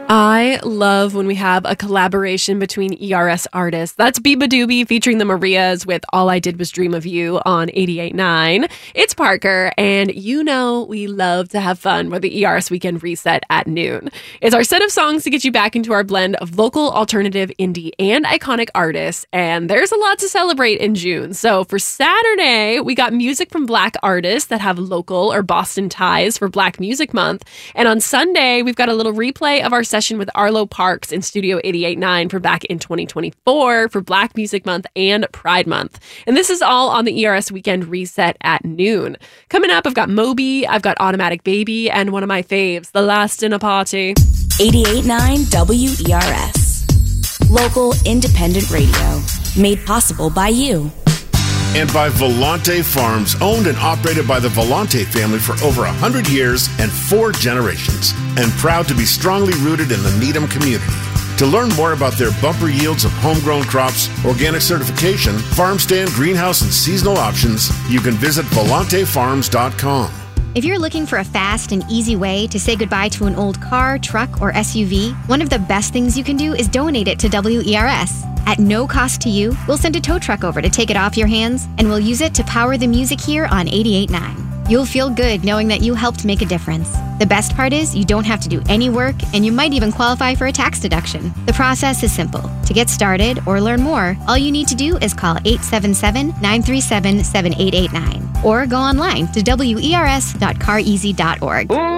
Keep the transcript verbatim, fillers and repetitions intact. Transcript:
I love when we have a collaboration between E R S artists. That's Biba Doobie featuring the Marias with All I Did Was Dream of You on eighty-eight point nine. It's Parker, and you know we love to have fun with the E R S Weekend Reset at noon. It's our set of songs to get you back into our blend of local, alternative, indie, and iconic artists, and there's a lot to celebrate in June. So for Saturday, we got music from Black artists that have local or Boston ties for Black Music Month, and on Sunday, we've got a little replay of our session with Arlo Parks in Studio eighty-eight point nine for back in twenty twenty-four for Black Music Month and Pride Month. And this is all on the E R S Weekend Reset at noon. Coming up, I've got Moby, I've got Automatic Baby, and one of my faves, The Last Dinner Party. eighty-eight point nine W E R S. Local independent radio. Made possible by you. And by Volante Farms, owned and operated by the Volante family for over one hundred years and four generations, and proud to be strongly rooted in the Needham community. To learn more about their bumper yields of homegrown crops, organic certification, farm stand, greenhouse, and seasonal options, you can visit volante farms dot com. If you're looking for a fast and easy way to say goodbye to an old car, truck, or S U V, one of the best things you can do is donate it to W E R S. At no cost to you, we'll send a tow truck over to take it off your hands, and we'll use it to power the music here on eighty-eight point nine. You'll feel good knowing that you helped make a difference. The best part is you don't have to do any work, and you might even qualify for a tax deduction. The process is simple. To get started or learn more, all you need to do is call eight seven seven, nine three seven, seven eight eight nine or go online to W E R S dot car easy dot org.